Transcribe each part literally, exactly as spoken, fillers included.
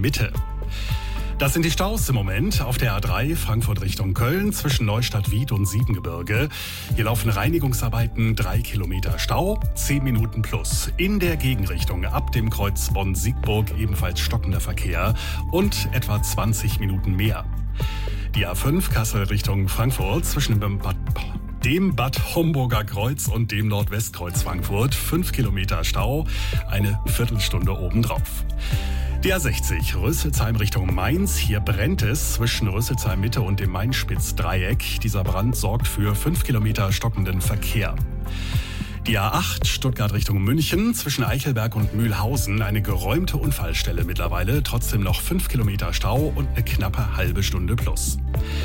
Mitte. Das sind die Staus im Moment auf der A drei Frankfurt Richtung Köln zwischen Neustadt-Wied und Siebengebirge. Hier laufen Reinigungsarbeiten, drei Kilometer Stau, zehn Minuten plus. In der Gegenrichtung ab dem Kreuz Bonn-Siegburg ebenfalls stockender Verkehr und etwa zwanzig Minuten mehr. Die A fünf Kassel Richtung Frankfurt zwischen dem Bad, dem Bad Homburger Kreuz und dem Nordwestkreuz Frankfurt. fünf Kilometer Stau, eine Viertelstunde obendrauf. Die A sechzig Rüsselsheim Richtung Mainz. Hier brennt es zwischen Rüsselsheim Mitte und dem Main-Spitz-Dreieck. Dieser Brand sorgt für fünf Kilometer stockenden Verkehr. Die A acht Stuttgart Richtung München zwischen Eichelberg und Mühlhausen. Eine geräumte Unfallstelle mittlerweile. Trotzdem noch fünf Kilometer Stau und eine knappe halbe Stunde plus.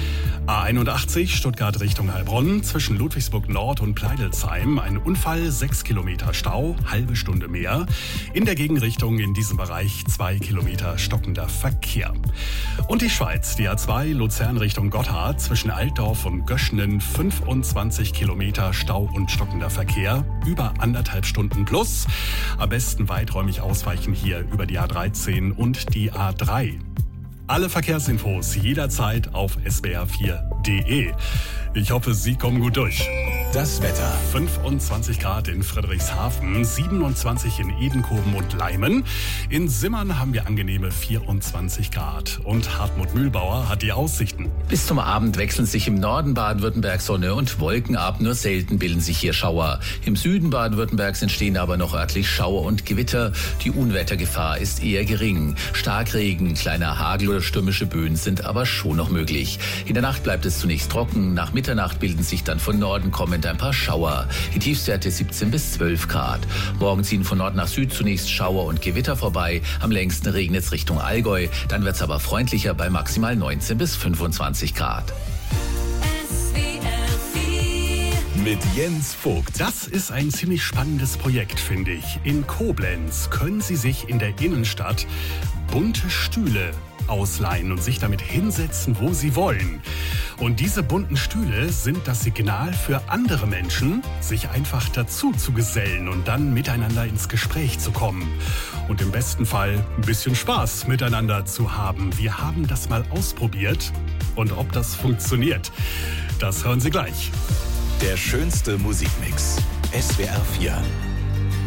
A einundachtzig Stuttgart Richtung Heilbronn zwischen Ludwigsburg Nord und Pleidelsheim. Ein Unfall, sechs Kilometer Stau, halbe Stunde mehr. In der Gegenrichtung in diesem Bereich zwei Kilometer stockender Verkehr. Und die Schweiz, die A zwei Luzern Richtung Gotthard zwischen Altdorf und Göschenen. fünfundzwanzig Kilometer Stau und stockender Verkehr. Über anderthalb Stunden plus. Am besten weiträumig ausweichen hier über die A dreizehn und die A drei. Alle Verkehrsinfos jederzeit auf s b r vier punkt d e. Ich hoffe, Sie kommen gut durch. Das Wetter. fünfundzwanzig Grad in Friedrichshafen, siebenundzwanzig in Edenkoben und Leimen. In Simmern haben wir angenehme vierundzwanzig Grad. Und Hartmut Mühlbauer hat die Aussichten. Bis zum Abend wechseln sich im Norden Baden-Württemberg Sonne und Wolken ab. Nur selten bilden sich hier Schauer. Im Süden Baden-Württembergs entstehen aber noch örtlich Schauer und Gewitter. Die Unwettergefahr ist eher gering. Starkregen, kleiner Hagel oder stürmische Böen sind aber schon noch möglich. In der Nacht bleibt es zunächst trocken. Nach Mitternacht bilden sich dann von Norden kommend ein paar Schauer. Die Tiefstwerte siebzehn bis zwölf Grad. Morgen ziehen von Nord nach Süd zunächst Schauer und Gewitter vorbei. Am längsten regnet es Richtung Allgäu. Dann wird es aber freundlicher bei maximal neunzehn bis fünfundzwanzig Grad. Mit Jens Vogt. Das ist ein ziemlich spannendes Projekt, finde ich. In Koblenz können Sie sich in der Innenstadt bunte Stühle ausleihen und sich damit hinsetzen, wo Sie wollen. Und diese bunten Stühle sind das Signal für andere Menschen, sich einfach dazu zu gesellen und dann miteinander ins Gespräch zu kommen. Und im besten Fall ein bisschen Spaß miteinander zu haben. Wir haben das mal ausprobiert. Und ob das funktioniert, das hören Sie gleich. Der schönste Musikmix. S W R vier.